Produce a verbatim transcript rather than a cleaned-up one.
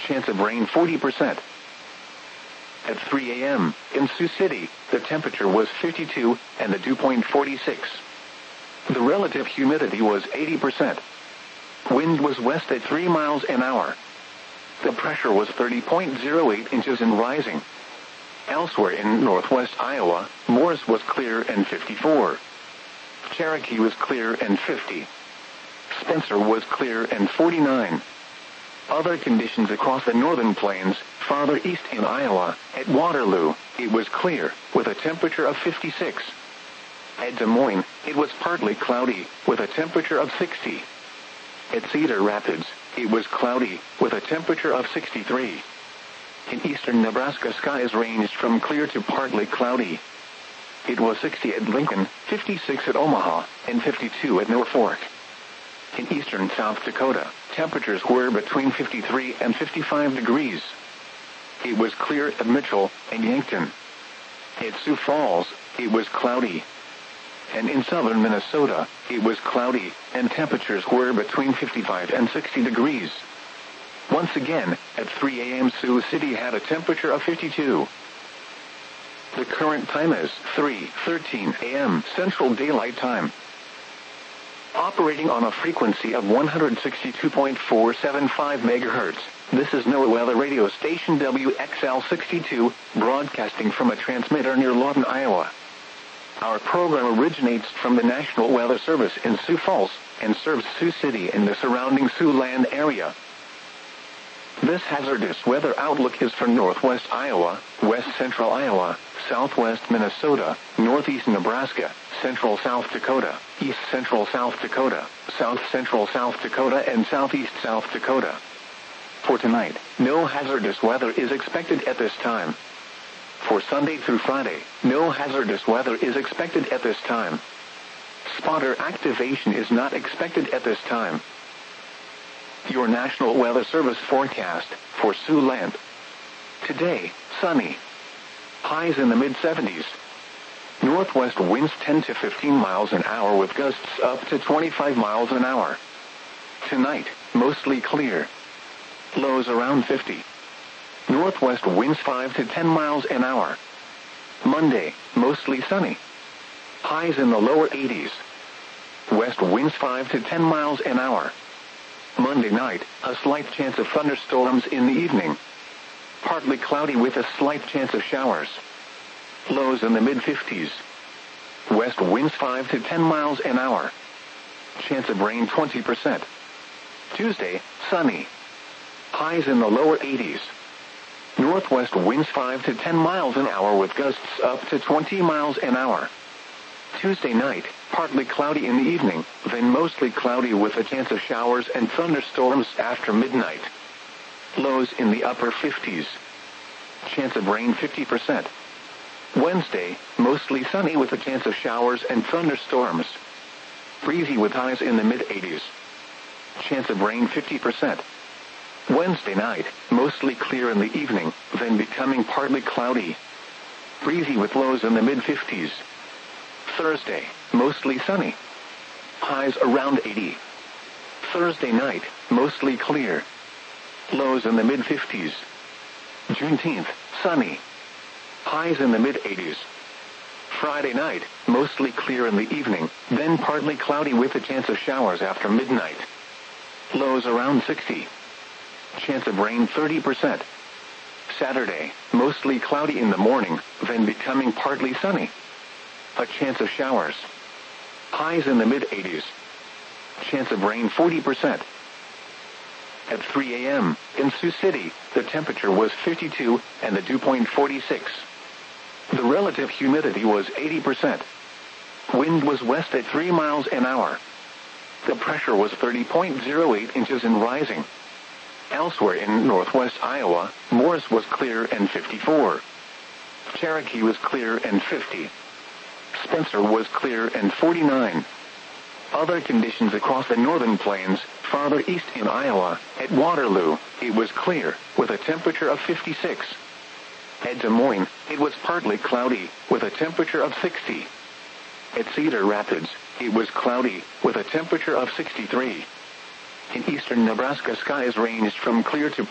Chance of rain forty percent. At three a m in Sioux City, the temperature was fifty-two and the dew point forty-six. The relative humidity was eighty percent. Wind was west at three miles an hour. The pressure was thirty point zero eight inches and rising. Elsewhere in northwest Iowa, Morris was clear and fifty-four. Cherokee was clear and fifty. Spencer was clear and forty-nine. Other conditions across the northern plains, farther east in Iowa, at Waterloo, it was clear, with a temperature of fifty-six. At Des Moines, it was partly cloudy, with a temperature of sixty. At Cedar Rapids, it was cloudy, with a temperature of sixty-three. In eastern Nebraska, skies ranged from clear to partly cloudy. It was sixty at Lincoln, fifty-six at Omaha, and fifty-two at Norfolk. In eastern South Dakota, temperatures were between fifty-three and fifty-five degrees. It was clear at Mitchell and Yankton. At Sioux Falls, it was cloudy. And in southern Minnesota, it was cloudy, and temperatures were between fifty-five and sixty degrees. Once again, at three a m Sioux City had a temperature of fifty-two. The current time is three thirteen a m Central Daylight Time. Operating on a frequency of one hundred sixty-two point four seven five megahertz, this is NOAA Weather Radio Station W X L sixty-two, broadcasting from a transmitter near Lawton, Iowa. Our program originates from the National Weather Service in Sioux Falls, and serves Sioux City and the surrounding Siouxland area. This hazardous weather outlook is for northwest Iowa, west central Iowa, southwest Minnesota, northeast Nebraska, central South Dakota, east central South Dakota, south central South Dakota, and southeast South Dakota. For tonight, no hazardous weather is expected at this time. For Sunday through Friday, no hazardous weather is expected at this time. Spotter activation is not expected at this time. Your National Weather Service forecast for Siouxland. Today, sunny. Highs in the mid seventies. Northwest winds ten to fifteen miles an hour with gusts up to twenty-five miles an hour. Tonight, mostly clear. Lows around fifty. Northwest winds five to ten miles an hour. Monday, mostly sunny. Highs in the lower eighties. West winds five to ten miles an hour. Monday night, a slight chance of thunderstorms in the evening. Partly cloudy with a slight chance of showers. Lows in the mid fifties. West winds five to ten miles an hour. Chance of rain twenty percent. Tuesday, sunny. Highs in the lower eighties. Northwest winds five to ten miles an hour with gusts up to twenty miles an hour. Tuesday night, partly cloudy in the evening, then mostly cloudy with a chance of showers and thunderstorms after midnight. Lows in the upper fifties. Chance of rain fifty percent. Wednesday, mostly sunny with a chance of showers and thunderstorms. Breezy with highs in the mid eighties. Chance of rain fifty percent. Wednesday night, mostly clear in the evening, then becoming partly cloudy. Breezy with lows in the mid fifties. Thursday, mostly sunny. Highs around eighty. Thursday night, mostly clear. Lows in the mid fifties. Juneteenth, sunny. Highs in the mid eighties. Friday night, mostly clear in the evening, then partly cloudy with a chance of showers after midnight. Lows around sixty. Chance of rain thirty percent. Saturday, mostly cloudy in the morning, then becoming partly sunny. A chance of showers. Highs in the mid eighties. Chance of rain forty percent. At three a m in Sioux City, the temperature was fifty-two and the dew point forty-six. The relative humidity was eighty percent. Wind was west at three miles an hour. The pressure was thirty point zero eight inches and rising. Elsewhere in northwest Iowa, Morris was clear and fifty-four. Cherokee was clear and fifty. Spencer was clear and forty-nine. Other conditions across the northern plains, farther east in Iowa, at Waterloo, it was clear, with a temperature of fifty-six. At Des Moines, it was partly cloudy, with a temperature of sixty. At Cedar Rapids, it was cloudy, with a temperature of sixty-three. In eastern Nebraska, skies ranged from clear to